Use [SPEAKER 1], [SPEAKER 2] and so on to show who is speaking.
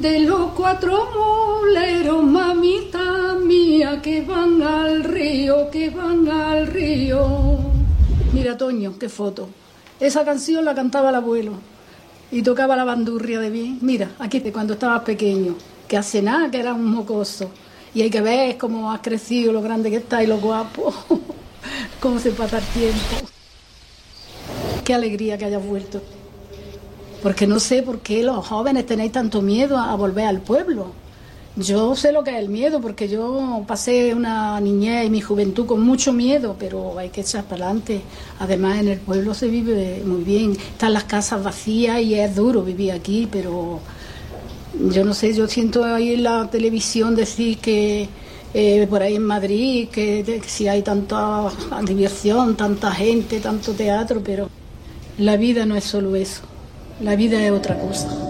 [SPEAKER 1] de los cuatro moleros, mamita mía, que van al río, que van al río. Mira, Toño, qué foto. Esa canción la cantaba el abuelo y tocaba la bandurria de bien. Mira, aquí de cuando estabas pequeño, que hace nada que era un mocoso. Y hay que ver cómo has crecido, lo grande que estás y lo guapo, cómo se pasa el tiempo. Qué alegría que hayas vuelto. Porque no sé por qué los jóvenes tenéis tanto miedo a volver al pueblo. Yo sé lo que es el miedo, porque yo pasé una niñez y mi juventud con mucho miedo, pero hay que echar para adelante. Además, en el pueblo se vive muy bien. Están las casas vacías y es duro vivir aquí, pero yo no sé, yo siento ahí en la televisión decir que por ahí en Madrid, que si hay tanta diversión, tanta gente, tanto teatro, pero la vida no es solo eso. La vida es otra cosa.